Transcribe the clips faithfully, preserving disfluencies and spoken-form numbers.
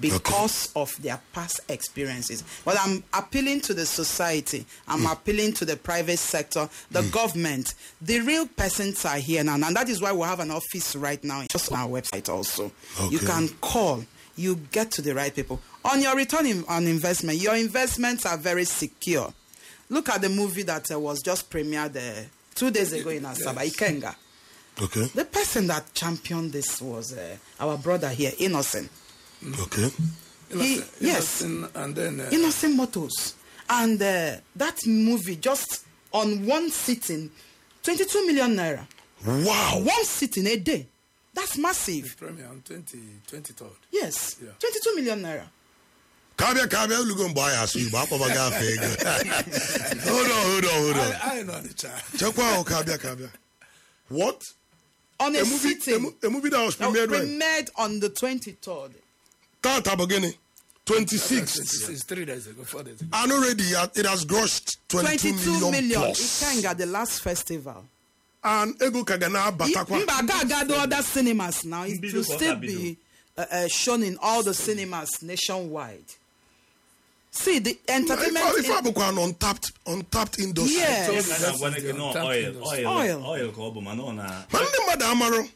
because okay. of their past experiences. But I'm appealing to the society. I'm mm. appealing to the private sector, the mm. government. The real persons are here now. And that is why we have an office right now just on our website also. Okay. You can call. You get to the right people. On your return in, on investment, your investments are very secure. Look at the movie that uh, was just premiered uh, two days ago in Asaba, yes. Ikenga. Okay. The person that championed this was uh, our brother here, Innocent. Okay. He, Innocent, yes. Innocent, and then uh, Innocent Motors. And uh, that movie, just on one sitting, twenty-two million naira. Wow. One sitting a day. That's massive. The premiere on twenty, twenty-third. Yes. Yeah. twenty-two million naira. Kabia, Kabia, you go and buy us. You buy Papa Gafe. Hold on, hold on, hold on. I, I know the child. Check out Kabia, Kabia. What? On a, a movie, sitting. A, a movie that was premiered when? Premiered on the twenty-third. Tata Bogini. twenty-sixth. It's three days ago, four days ago. And already it has grossed twenty-two, twenty-two million, million. plus. Ikenga, the last festival. And Ego Kagana Batakwa. Mbaga got other cinemas now. It will still be uh, uh, shown in all the cinemas nationwide. See, the entertainment... If I have an untapped, untapped industry. Yes. Oil, oil, Oil. oil, oil. Mande mada amaro.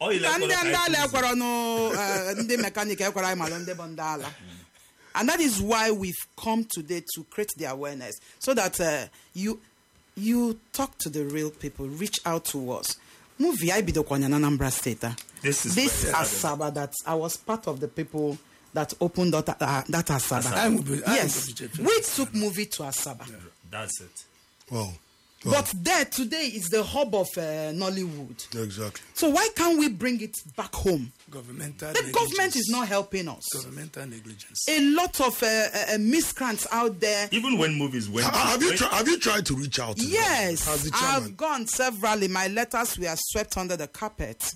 And that is why we've come today to create the awareness. So that uh, you you talk to the real people, reach out to us. Movie I be the Anambra State. This is this Asaba that I was part of the people that opened that, uh, that Asaba. Asaba. I will be, I yes, will we took movie to Asaba. Yeah, that's it. Wow. Wow. But there today is the hub of uh, Nollywood. Exactly. So why can't we bring it back home? Governmental the negligence. government is not helping us. Governmental negligence. A lot of uh, uh, miscreants out there. Even when movies went. Ha, have you tried? Have you tried to reach out to yes, them? Yes, I've gone severally. My letters were swept under the carpet.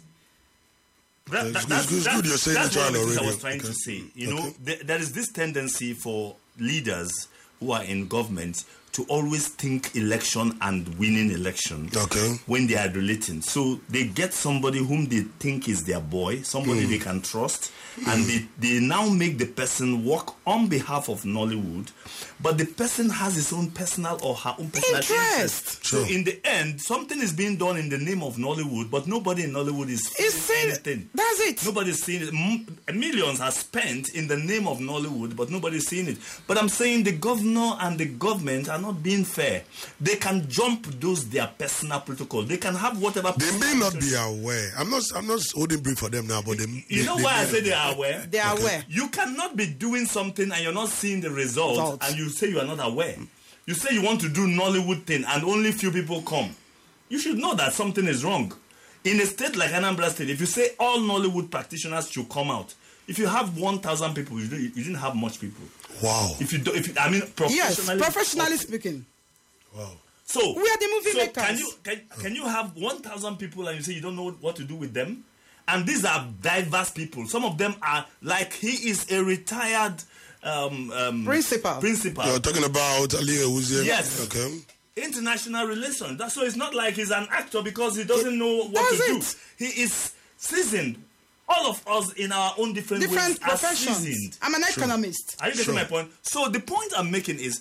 That, it's that, good, that's it's good you're saying that's it one of the already. things I was trying okay. to say. You okay. know, th- there is this tendency for leaders who are in government to always think election and winning election okay. when they are relating. So they get somebody whom they think is their boy, somebody mm. they can trust, mm. and they, they now make the person work on behalf of Nollywood, but the person has his own personal or her own personal interest. interest. Sure. So in the end, something is being done in the name of Nollywood, but nobody in Nollywood is seeing anything. That's it. Nobody's seeing it. M- millions are spent in the name of Nollywood, but nobody's seeing it. But I'm saying the governor and the government are not being fair. They can jump those their personal protocol. They can have whatever. They may not be aware. I'm not. I'm not holding brief for them now, but they. You they, know they, why they, I say they are aware? They are okay. aware. You cannot be doing something and you're not seeing the result, Results. and you say you are not aware. You say you want to do Nollywood thing and only few people come. You should know that something is wrong. In a state like Anambra State, if you say all Nollywood practitioners should come out, if you have one thousand people, you, do, you didn't have much people. Wow. If you do, if you, I mean, professionally, yes, professionally speaking. Wow. So we are the movie so makers. Can you can, can you have one thousand people and you say you don't know what to do with them? And these are diverse people. Some of them are like he is a retired um, um, principal. Principal. You're talking about Ali Uzi. Yes. Okay. International relations. That's so it's not like he's an actor because he doesn't know what That's to it. do. He is seasoned. All of us in our own different, different ways professions. are seasoned. I'm an Sure. economist. Are you getting Sure. my point? So the point I'm making is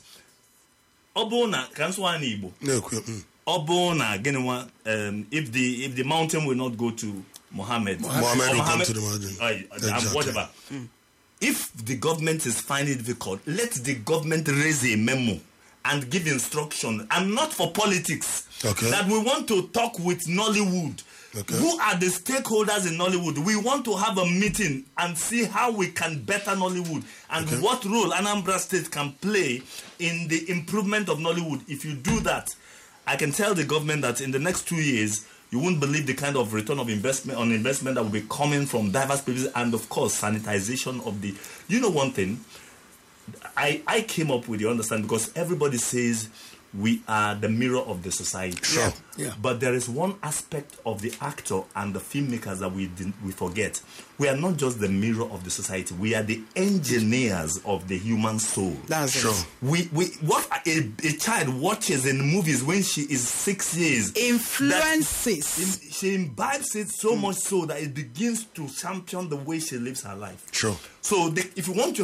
Obona Kanswani Igbo. No, mm. Obona Genwa, um if the if the mountain will not go to Mohammed, Mohammed will come Mohammed- to the mountain. uh, Exactly. whatever. If the government is finding it difficult, let the government raise a memo and give instruction, and not for politics. Okay. That we want to talk with Nollywood. Okay. Who are the stakeholders in Nollywood? We want to have a meeting and see how we can better Nollywood and Okay. what role Anambra State can play in the improvement of Nollywood. If you do that, I can tell the government that in the next two years, you won't believe the kind of return of investment on investment that will be coming from diverse places, and of course, sanitization of the. You know one thing, I I came up with the understanding because everybody says we are the mirror of the society. Sure. Yeah. But there is one aspect of the actor and the filmmakers that we didn't, we forget. We are not just the mirror of the society. We are the engineers of the human soul. That's Sure. it. We we what a, a child watches in movies when she is six years Influences. that she imbibes it so much so that it begins to champion the way she lives her life. Sure. So the, if you want to